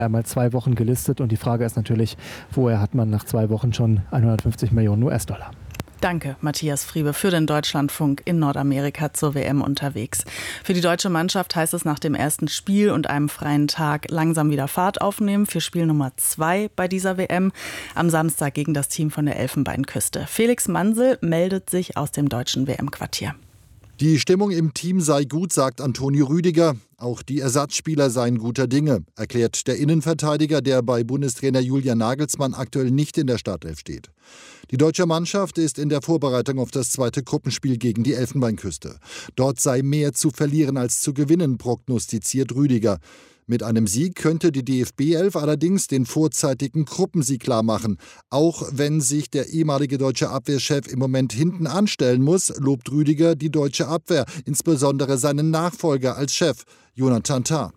Einmal 2 Wochen gelistet und die Frage ist natürlich, woher hat man nach 2 Wochen schon 150 Millionen US-Dollar? Danke, Matthias Friebe, für den Deutschlandfunk in Nordamerika zur WM unterwegs. Für die deutsche Mannschaft heißt es nach dem ersten Spiel und einem freien Tag langsam wieder Fahrt aufnehmen für Spiel Nummer 2 bei dieser WM am Samstag gegen das Team von der Elfenbeinküste. Felix Mansel meldet sich aus dem deutschen WM-Quartier. Die Stimmung im Team sei gut, sagt Antonio Rüdiger. Auch die Ersatzspieler seien guter Dinge, erklärt der Innenverteidiger, der bei Bundestrainer Julian Nagelsmann aktuell nicht in der Startelf steht. Die deutsche Mannschaft ist in der Vorbereitung auf das zweite Gruppenspiel gegen die Elfenbeinküste. Dort sei mehr zu verlieren als zu gewinnen, prognostiziert Rüdiger. Mit einem Sieg könnte die DFB-Elf allerdings den vorzeitigen Gruppensieg klarmachen. Auch wenn sich der ehemalige deutsche Abwehrchef im Moment hinten anstellen muss, lobt Rüdiger die deutsche Abwehr, insbesondere seinen Nachfolger als Chef, Jonathan Tah.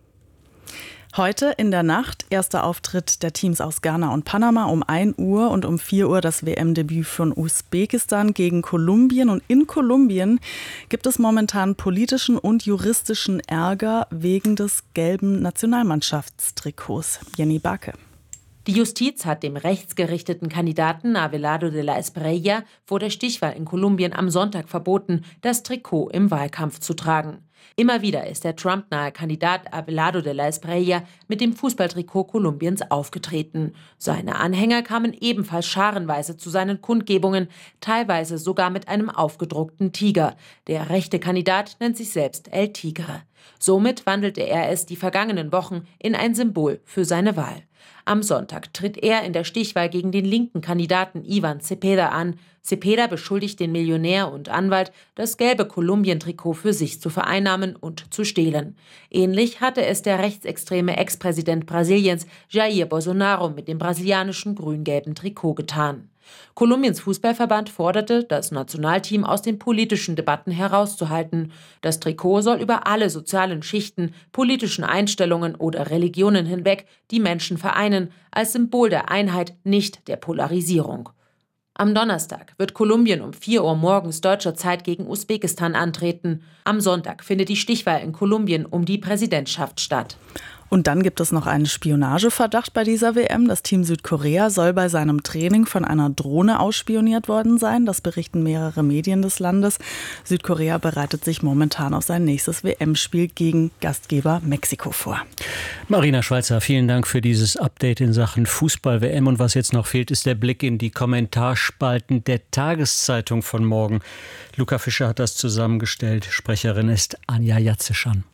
Heute in der Nacht erster Auftritt der Teams aus Ghana und Panama um 1 Uhr und um 4 Uhr das WM-Debüt von Usbekistan gegen Kolumbien. Und in Kolumbien gibt es momentan politischen und juristischen Ärger wegen des gelben Nationalmannschaftstrikots. Jenny Barke. Die Justiz hat dem rechtsgerichteten Kandidaten Abelardo de la Espriella vor der Stichwahl in Kolumbien am Sonntag verboten, das Trikot im Wahlkampf zu tragen. Immer wieder ist der Trump-nahe Kandidat Abelardo de la Espriella mit dem Fußballtrikot Kolumbiens aufgetreten. Seine Anhänger kamen ebenfalls scharenweise zu seinen Kundgebungen, teilweise sogar mit einem aufgedruckten Tiger. Der rechte Kandidat nennt sich selbst El Tigre. Somit wandelte er es die vergangenen Wochen in ein Symbol für seine Wahl. Am Sonntag tritt er in der Stichwahl gegen den linken Kandidaten Ivan Cepeda an. Cepeda beschuldigt den Millionär und Anwalt, das gelbe Kolumbien-Trikot für sich zu vereinnahmen und zu stehlen. Ähnlich hatte es der rechtsextreme Ex-Präsident Brasiliens Jair Bolsonaro mit dem brasilianischen grün-gelben Trikot getan. Kolumbiens Fußballverband forderte, das Nationalteam aus den politischen Debatten herauszuhalten. Das Trikot soll über alle sozialen Schichten, politischen Einstellungen oder Religionen hinweg die Menschen vereinen, als Symbol der Einheit, nicht der Polarisierung. Am Donnerstag wird Kolumbien um 4 Uhr morgens deutscher Zeit gegen Usbekistan antreten. Am Sonntag findet die Stichwahl in Kolumbien um die Präsidentschaft statt. Und dann gibt es noch einen Spionageverdacht bei dieser WM. Das Team Südkorea soll bei seinem Training von einer Drohne ausspioniert worden sein. Das berichten mehrere Medien des Landes. Südkorea bereitet sich momentan auf sein nächstes WM-Spiel gegen Gastgeber Mexiko vor. Marina Schweizer, vielen Dank für dieses Update in Sachen Fußball-WM. Und was jetzt noch fehlt, ist der Blick in die Kommentarspalten der Tageszeitung von morgen. Luca Fischer hat das zusammengestellt. Sprecherin ist Anja Jatzeschan.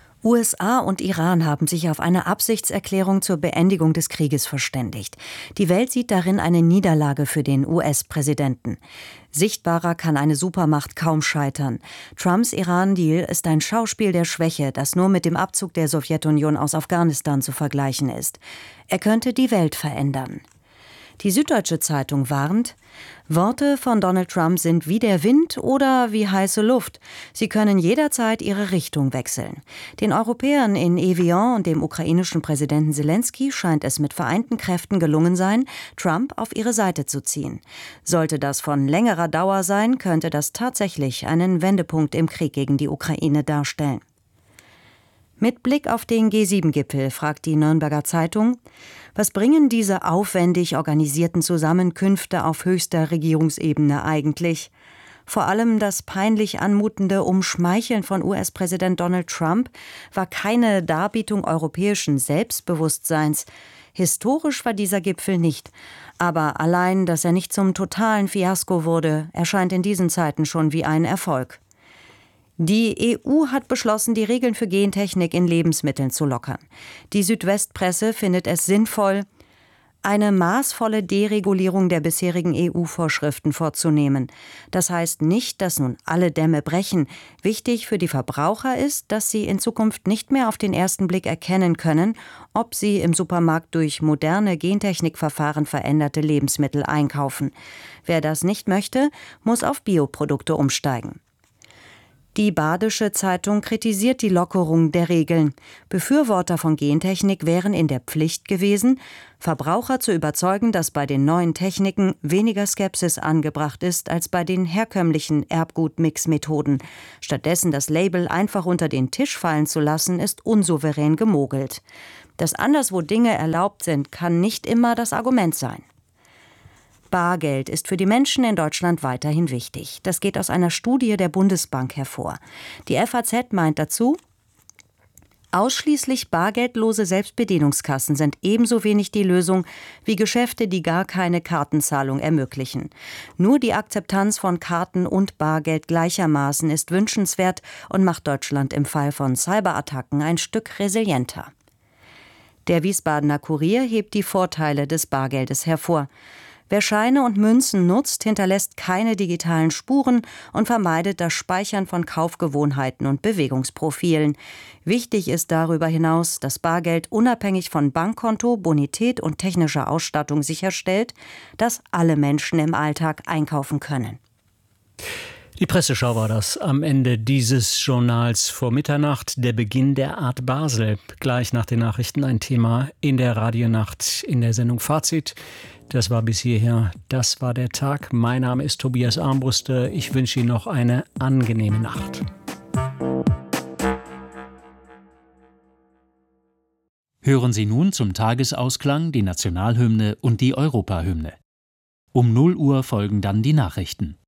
USA und Iran haben sich auf eine Absichtserklärung zur Beendigung des Krieges verständigt. Die Welt sieht darin eine Niederlage für den US-Präsidenten. Sichtbarer kann eine Supermacht kaum scheitern. Trumps Iran-Deal ist ein Schauspiel der Schwäche, das nur mit dem Abzug der Sowjetunion aus Afghanistan zu vergleichen ist. Er könnte die Welt verändern. Die Süddeutsche Zeitung warnt: Worte von Donald Trump sind wie der Wind oder wie heiße Luft. Sie können jederzeit ihre Richtung wechseln. Den Europäern in Evian und dem ukrainischen Präsidenten Zelensky scheint es mit vereinten Kräften gelungen sein, Trump auf ihre Seite zu ziehen. Sollte das von längerer Dauer sein, könnte das tatsächlich einen Wendepunkt im Krieg gegen die Ukraine darstellen. Mit Blick auf den G7-Gipfel fragt die Nürnberger Zeitung: Was bringen diese aufwendig organisierten Zusammenkünfte auf höchster Regierungsebene eigentlich? Vor allem das peinlich anmutende Umschmeicheln von US-Präsident Donald Trump war keine Darbietung europäischen Selbstbewusstseins. Historisch war dieser Gipfel nicht. Aber allein, dass er nicht zum totalen Fiasko wurde, erscheint in diesen Zeiten schon wie ein Erfolg. Die EU hat beschlossen, die Regeln für Gentechnik in Lebensmitteln zu lockern. Die Südwestpresse findet es sinnvoll, eine maßvolle Deregulierung der bisherigen EU-Vorschriften vorzunehmen. Das heißt nicht, dass nun alle Dämme brechen. Wichtig für die Verbraucher ist, dass sie in Zukunft nicht mehr auf den ersten Blick erkennen können, ob sie im Supermarkt durch moderne Gentechnikverfahren veränderte Lebensmittel einkaufen. Wer das nicht möchte, muss auf Bioprodukte umsteigen. Die Badische Zeitung kritisiert die Lockerung der Regeln. Befürworter von Gentechnik wären in der Pflicht gewesen, Verbraucher zu überzeugen, dass bei den neuen Techniken weniger Skepsis angebracht ist als bei den herkömmlichen Erbgut-Mix-Methoden. Stattdessen das Label einfach unter den Tisch fallen zu lassen, ist unsouverän gemogelt. Dass anderswo Dinge erlaubt sind, kann nicht immer das Argument sein. Bargeld ist für die Menschen in Deutschland weiterhin wichtig. Das geht aus einer Studie der Bundesbank hervor. Die FAZ meint dazu: Ausschließlich bargeldlose Selbstbedienungskassen sind ebenso wenig die Lösung wie Geschäfte, die gar keine Kartenzahlung ermöglichen. Nur die Akzeptanz von Karten und Bargeld gleichermaßen ist wünschenswert und macht Deutschland im Fall von Cyberattacken ein Stück resilienter. Der Wiesbadener Kurier hebt die Vorteile des Bargeldes hervor. Wer Scheine und Münzen nutzt, hinterlässt keine digitalen Spuren und vermeidet das Speichern von Kaufgewohnheiten und Bewegungsprofilen. Wichtig ist darüber hinaus, dass Bargeld unabhängig von Bankkonto, Bonität und technischer Ausstattung sicherstellt, dass alle Menschen im Alltag einkaufen können. Die Presseschau war das am Ende dieses Journals vor Mitternacht, der Beginn der Art Basel. Gleich nach den Nachrichten ein Thema in der Radionacht in der Sendung Fazit. Das war bis hierher, das war der Tag. Mein Name ist Tobias Armbruster. Ich wünsche Ihnen noch eine angenehme Nacht. Hören Sie nun zum Tagesausklang die Nationalhymne und die Europahymne. Um 0 Uhr folgen dann die Nachrichten.